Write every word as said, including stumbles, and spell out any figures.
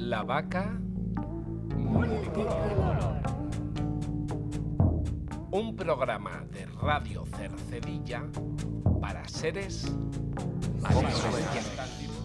La vaca multicolor. Un programa de Radio Cercedilla para seres valerosos.